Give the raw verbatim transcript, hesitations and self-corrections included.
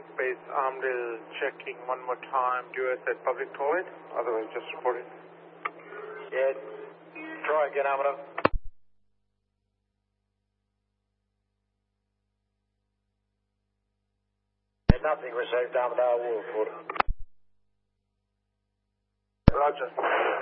Lake Base Armdale checking one more time. U S at public toilet. Otherwise, just report it. Yeah. Try again, Armado. Yeah, nothing received, Armado. We'll report it. Roger.